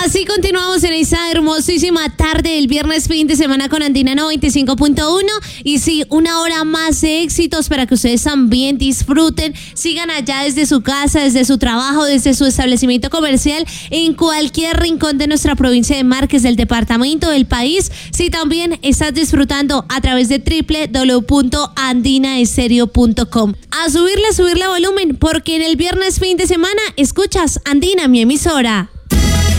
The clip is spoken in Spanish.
Así continuamos en esa hermosísima tarde del viernes fin de semana con Andina 95.1 y sí, una hora más de éxitos para que ustedes también disfruten, sigan allá desde su casa, desde su trabajo, desde su establecimiento comercial, en cualquier rincón de nuestra provincia de Márquez, del departamento, del país. Si también estás disfrutando a través de www.andinaestereo.com. A subirle volumen porque en el viernes fin de semana escuchas Andina, mi emisora.